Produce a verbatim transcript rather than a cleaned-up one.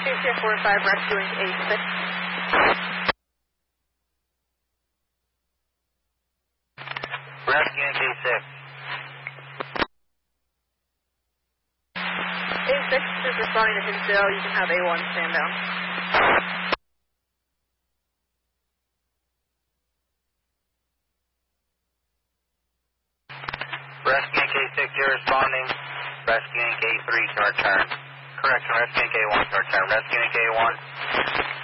C C F four five rescuing A six. Rescuing K six. A six is responding to Hinsdale. You can have A one stand down. Rescuing K six, you're responding. Rescuing K three to return. Correction, rescuing K one to return. Rescuing K one.